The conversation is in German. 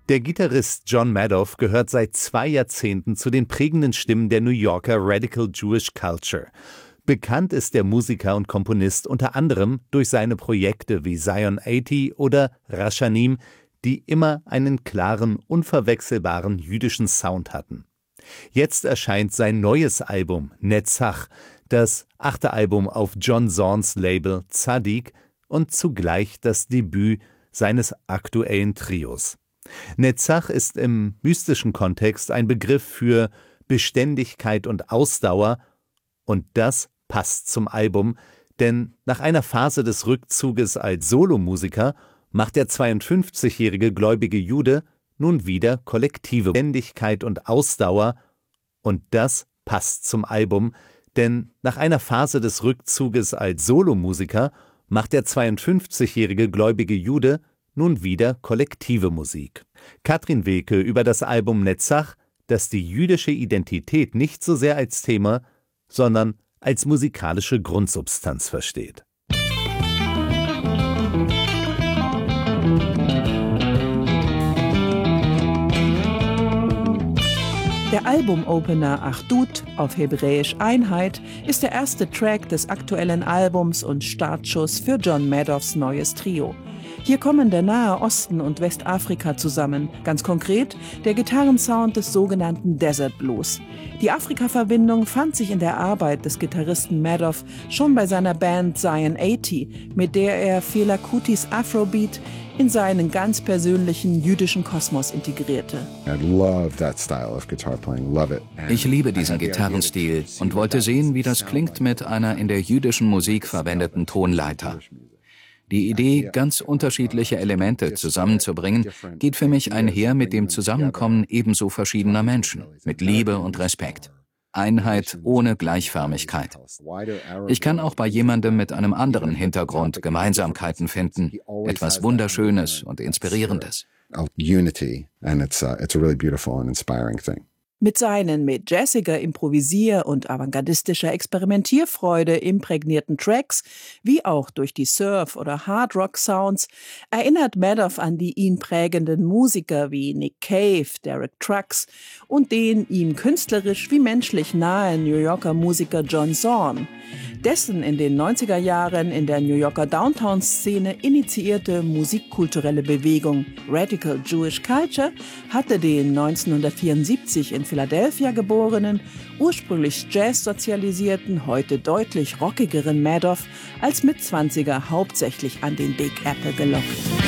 Der Gitarrist John Madoff gehört seit 2 Jahrzehnten zu den prägenden Stimmen der New Yorker Radical Jewish Culture. Bekannt ist der Musiker und Komponist unter anderem durch seine Projekte wie Zion 80 oder Rashanim, die immer einen klaren, unverwechselbaren jüdischen Sound hatten. Jetzt erscheint sein neues Album Netzach, das 8. Album auf John Zorns Label Tzadik und zugleich das Debüt seines aktuellen Trios. Netzach ist im mystischen Kontext ein Begriff für Beständigkeit und Ausdauer, und das passt zum Album, denn nach einer Phase des Rückzuges als Solomusiker macht der 52-jährige gläubige Jude nun wieder kollektive Beständigkeit und Ausdauer, und das passt zum Album, denn nach einer Phase des Rückzuges als Solomusiker macht der 52-jährige gläubige Jude nun wieder kollektive Musik. Katrin Wilke über das Album Netzach, das die jüdische Identität nicht so sehr als Thema, sondern als musikalische Grundsubstanz versteht. Der Albumopener Achdut, auf Hebräisch Einheit, ist der erste Track des aktuellen Albums und Startschuss für John Madoffs neues Trio. Hier kommen der Nahe Osten und Westafrika zusammen, ganz konkret der Gitarrensound des sogenannten Desert Blues. Die Afrika-Verbindung fand sich in der Arbeit des Gitarristen Madoff schon bei seiner Band Zion 80, mit der er Fela Kutis Afrobeat in seinen ganz persönlichen jüdischen Kosmos integrierte. Ich liebe diesen Gitarrenstil und wollte sehen, wie das klingt mit einer in der jüdischen Musik verwendeten Tonleiter. Die Idee, ganz unterschiedliche Elemente zusammenzubringen, geht für mich einher mit dem Zusammenkommen ebenso verschiedener Menschen, mit Liebe und Respekt. Einheit ohne Gleichförmigkeit. Ich kann auch bei jemandem mit einem anderen Hintergrund Gemeinsamkeiten finden, etwas Wunderschönes und Inspirierendes. Mit seinen mit jazziger Improvisier- und avantgardistischer Experimentierfreude imprägnierten Tracks, wie auch durch die Surf- oder Hard-Rock-Sounds, erinnert Madoff an die ihn prägenden Musiker wie Nick Cave, Derek Trucks und den ihm künstlerisch wie menschlich nahe New Yorker Musiker John Zorn. Dessen in den 90er Jahren in der New Yorker Downtown-Szene initiierte musikkulturelle Bewegung Radical Jewish Culture hatte den 1974 in Philadelphia geborenen, ursprünglich Jazz-sozialisierten, heute deutlich rockigeren Madoff als Mitzwanziger hauptsächlich an den Big Apple gelockt.